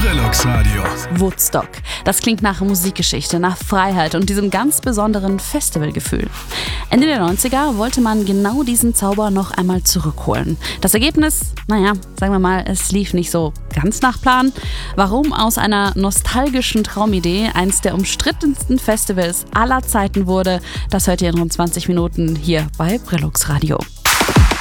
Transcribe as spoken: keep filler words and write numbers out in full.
Brillux Radio. Woodstock. Das klingt nach Musikgeschichte, nach Freiheit und diesem ganz besonderen Festivalgefühl. Ende der neunziger wollte man genau diesen Zauber noch einmal zurückholen. Das Ergebnis, naja, sagen wir mal, es lief nicht so ganz nach Plan. Warum aus einer nostalgischen Traumidee eins der umstrittensten Festivals aller Zeiten wurde, das hört ihr in rund zwanzig Minuten hier bei Brillux Radio.